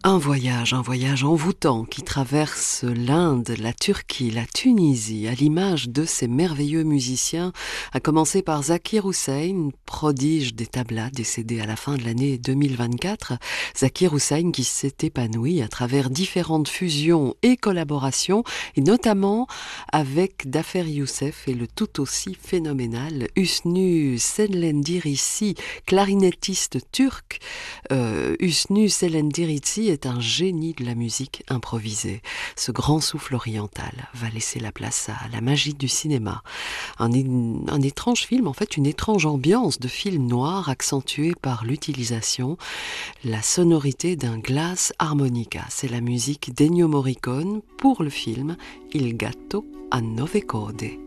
Un voyage envoûtant qui traverse l'Inde, la Turquie, la Tunisie, à l'image de ces merveilleux musiciens, à commencer par Zakir Hussain, prodige des tablas, décédé à la fin de l'année 2024. Zakir Hussain qui s'est épanoui à travers différentes fusions et collaborations, et notamment avec Dafer Youssef et le tout aussi phénoménal Hüsnü Çelendiritsi, clarinettiste turc. Hüsnü Çelendiritsi est un génie de la musique improvisée. Ce grand souffle oriental va laisser la place à la magie du cinéma. Un étrange film, en fait une étrange ambiance de film noir accentuée par l'utilisation, la sonorité d'un glass harmonica. C'est la musique d'Ennio Morricone pour le film Il gatto a nove code.